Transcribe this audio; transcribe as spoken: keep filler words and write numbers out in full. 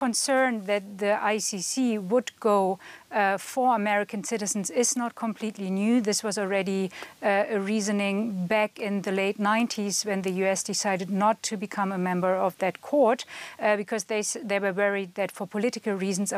concern that the I C C would go uh, for American citizens is not completely new. This was already uh, a reasoning back in the late nineties when the U S decided not to become a member of that court uh, because they, they were worried that for political reasons